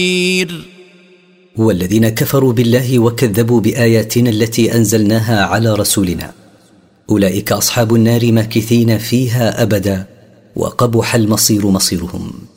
والذين كفروا بالله وكذبوا بآياتنا التي أنزلناها على رسولنا أولئك أصحاب النار ماكثين فيها أبدا وقبح المصير مصيرهم.